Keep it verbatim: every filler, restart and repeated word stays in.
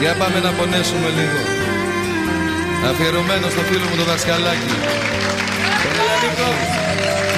Για πάμε να πονέσουμε λίγο. Αφιερωμένο στο φίλο μου το δασκαλάκι. Τον Ελληνικό.